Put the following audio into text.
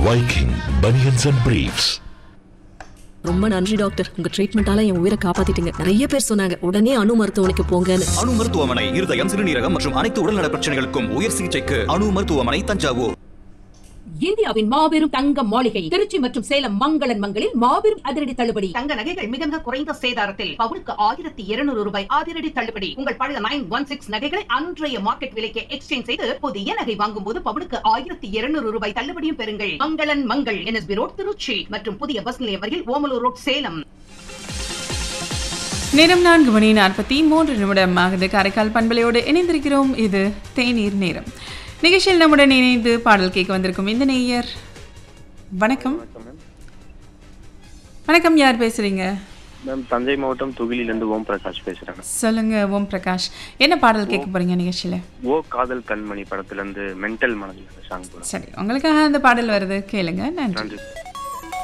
Viking Bunions and Briefs. ரொம்ப நன்றி doctor, உங்க ட்ரீட்மெண்டால என் உயிரை காப்பாத்திட்டீங்க. நிறைய பேர் சொன்னாங்க உடனே அணு மருத்துவமனைக்கு போங்கன்னு. அணு மருத்துவமனை இருதயம், சிறுநீரகம் மற்றும் அனைத்து உடல்நல பிரச்சனைகளுக்கும் உயர் சிகிச்சைக்கு அணு மருத்துவமனை, தஞ்சாவூர். இந்தியாவின் மாபெரும் தங்க மாளிகை திருச்சி மற்றும் சேலம் மங்களன் மங்களில் மாபெரும் அதிரடி தள்ளுபடி. தங்க நகைகள் மிக மிக குறைந்த சேதாரத்தில் பவுனுக்கு 1200 ரூபாய் அதிரடி தள்ளுபடி. உங்கள் பழைய 916 நகைகளை அன்றைய மார்க்கெட் விலைக்கு எக்ஸ்சேஞ்ச் செய்து புதிய நகை வாங்கும் போது பவுனுக்கு 1200 ரூபாய் தள்ளுபடியும் பெறுங்கள். மங்களன் மங்கள், NSB ரோட், திருச்சி மற்றும் புதிய பஸ் நிலையம் அருகில் ஓமலூர் ரோட், சேலம். நேரம் 4:43 ஆகுது. காரைக்கால் பண்பலையோடு இணைந்திருக்கிறோம். இது தேநீர் நேரம். நிகழ்ச்சியில் நம்முடன் இணைந்து பாடல் கேட்க வந்திருக்கும் இந்த நேயர். வணக்கம். வணக்கம், யார் பேசுறீங்க? மேம், தஞ்சை மாவட்டம் துகிலிலிருந்து ஓம் பிரகாஷ் பேசுறேன். சொல்லுங்க ஓம் பிரகாஷ், என்ன பாடல் கேட்க போறீங்க நிகழ்ச்சியில? ஓ காதல் கண்மணி படத்துல இருந்து மென்டல் மனதில் சாங். சரி, உங்களுக்காக அந்த பாடல் வருது, கேளுங்க. நன்றி.